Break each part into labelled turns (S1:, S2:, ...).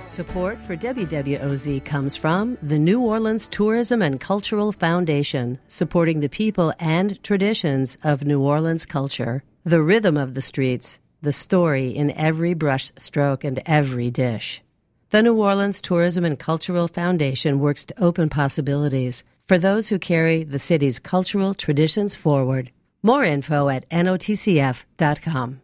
S1: Support for WWOZ comes from the New Orleans Tourism and Cultural Foundation, supporting the people and traditions of New Orleans culture. The rhythm of the streets, the story in every brush stroke and every dish. The New Orleans Tourism and Cultural Foundation works to open possibilities for those who carry the city's cultural traditions forward. More info at notcf.com.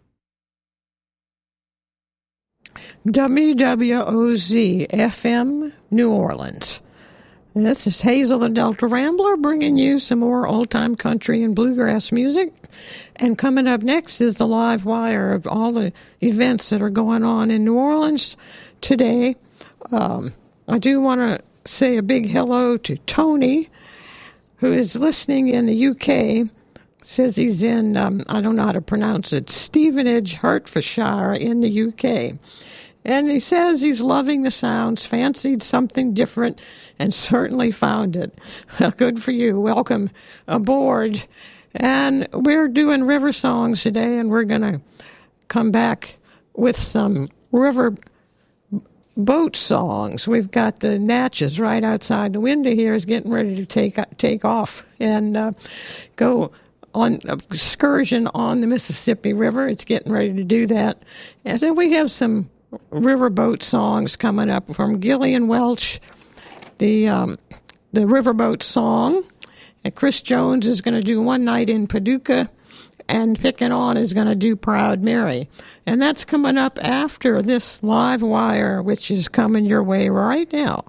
S2: WWOZ FM New Orleans. This is Hazel the Delta Rambler bringing you some more old-time country and bluegrass music. And coming up next is the live wire of all the events that are going on in New Orleans today. I do want to say a big hello to Tony, who is listening in the UK. Says he's in, I don't know how to pronounce it, Stevenage, Hertfordshire in the UK. And he says he's loving the sounds, fancied something different, and certainly found it. Good for you. Welcome aboard. And we're doing river songs today, and we're going to come back with some river boat songs. We've got the Natchez right outside the window here is getting ready to take off and go on an excursion on the Mississippi River. It's getting ready to do that. And then we have some riverboat songs coming up from Gillian Welch, the riverboat song. And Chris Jones is going to do One Night in Paducah, and Pickin' On is going to do Proud Mary. And that's coming up after this live wire, which is coming your way right now.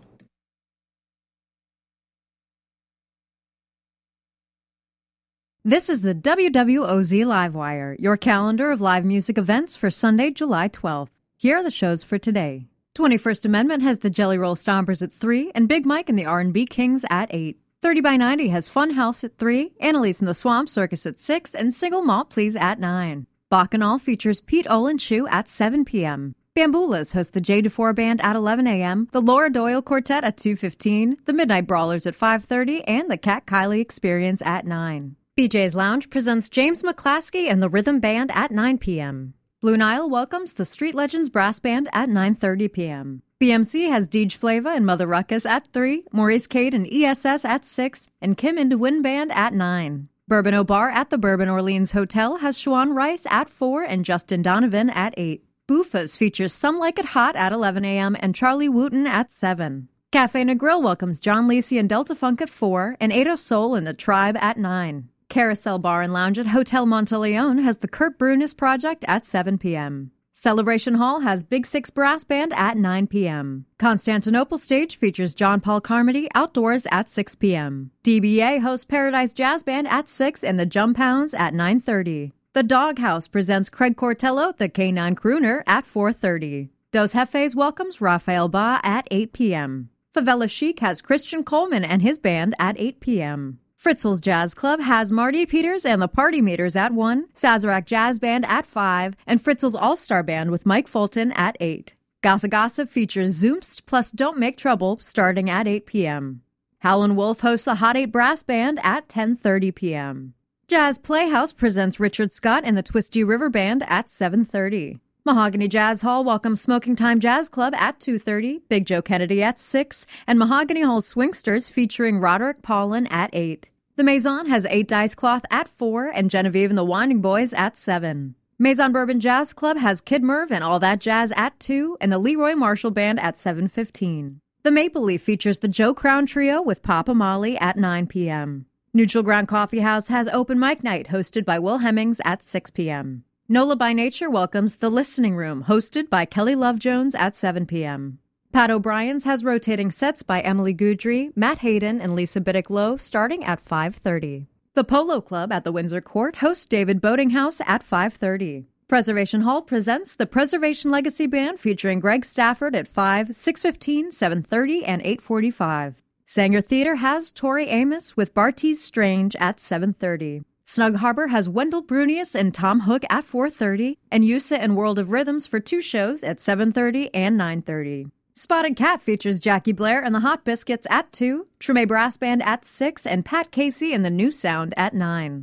S3: This is the WWOZ Live Wire, your calendar of live music events for Sunday, July 12th. Here are the shows for today. 21st Amendment has the Jelly Roll Stompers at 3 and Big Mike and the R&B Kings at 8. 30 by 90 has Fun House at 3, Annalise and the Swamp Circus at 6, and Single Malt Please at 9. Bacchanal features Pete Olenshue at 7 p.m. Bamboolas hosts the Jay Dufour Band at 11 a.m., the Laura Doyle Quartet at 2:15, the Midnight Brawlers at 5:30, and the Cat Kylie Experience at 9. BJ's Lounge presents James McClaskey and the Rhythm Band at 9 p.m. Blue Nile welcomes the Street Legends Brass Band at 9:30 p.m. BMC has Deej Flava and Mother Ruckus at 3, Maurice Cade and ESS at 6, and Kim into Wind Band at 9. Bourbon O Bar at the Bourbon Orleans Hotel has Shawan Rice at 4 and Justin Donovan at 8. Buffa's features Some Like It Hot at 11 a.m. and Charlie Wooten at 7. Cafe Negril welcomes John Lacey and Delta Funk at 4, and Ado Soul and the Tribe at 9. Carousel Bar and Lounge at Hotel Monteleone has the Kurt Brunis Project at 7 p.m. Celebration Hall has Big Six Brass Band at 9 p.m. Constantinople Stage features John Paul Carmody outdoors at 6 p.m. DBA hosts Paradise Jazz Band at 6 and the Jump Hounds at 9:30. The Doghouse presents Craig Cortello, the K9 Crooner, at 4:30. Dos Jefes welcomes Rafael Ba at 8 p.m. Favela Chic has Christian Coleman and his band at 8 p.m. Fritzl's Jazz Club has Marty Peters and the Party Meters at 1, Sazerac Jazz Band at 5, and Fritzl's All-Star Band with Mike Fulton at 8. Gossa Gossip features Zoomst plus Don't Make Trouble starting at 8 p.m. Howlin' Wolf hosts the Hot 8 Brass Band at 10:30 p.m. Jazz Playhouse presents Richard Scott and the Twisty River Band at 7:30. Mahogany Jazz Hall welcomes Smoking Time Jazz Club at 2:30, Big Joe Kennedy at 6, and Mahogany Hall Swingsters featuring Roderick Paulin at 8. The Maison has 8 Dice Cloth at 4 and Genevieve and the Winding Boys at 7. Maison Bourbon Jazz Club has Kid Merv and All That Jazz at 2 and the Leroy Marshall Band at 7:15. The Maple Leaf features the Joe Crown Trio with Papa Molly at 9 p.m. Neutral Ground Coffee House has Open Mic Night hosted by Will Hemmings at 6 p.m. NOLA by Nature welcomes The Listening Room hosted by Kelly Love Jones at 7 p.m. Pat O'Brien's has rotating sets by Emily Goudry, Matt Hayden, and Lisa Biddick-Lowe starting at 5:30. The Polo Club at the Windsor Court hosts David Boatinghouse at 5:30. Preservation Hall presents the Preservation Legacy Band featuring Greg Stafford at 5, 6:15, 7:30, and 8:45. Sanger Theater has Tori Amos with Bartees Strange at 7:30. Snug Harbor has Wendell Brunius and Tom Hook at 4:30, and USA and World of Rhythms for 2 shows at 7:30 and 9:30. Spotted Cat features Jackie Blair and the Hot Biscuits at 2, Treme Brass Band at 6, and Pat Casey and the New Sound at 9.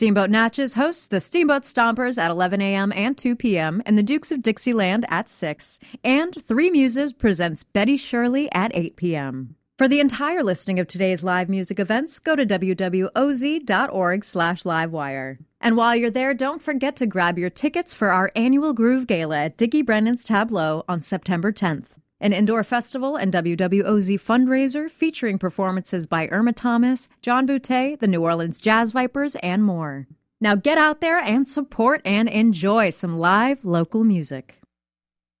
S3: Steamboat Natchez hosts the Steamboat Stompers at 11 a.m. and 2 p.m. and the Dukes of Dixieland at 6. And Three Muses presents Betty Shirley at 8 p.m. For the entire listing of today's live music events, go to wwoz.org/livewire. And while you're there, don't forget to grab your tickets for our annual Groove Gala at Dickie Brennan's Tableau on September 10th. An indoor festival and WWOZ fundraiser featuring performances by Irma Thomas, John Boutte, the New Orleans Jazz Vipers, and more. Now get out there and support and enjoy some live local music.